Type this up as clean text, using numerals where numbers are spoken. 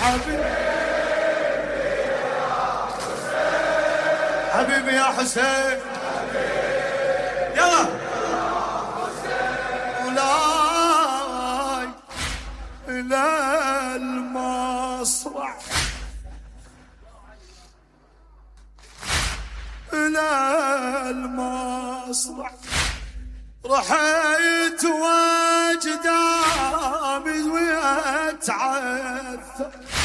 حبيبي يا حسين يلا مولاي إلى المصرع إلى المصرع رحيت واجدامي ويتعثر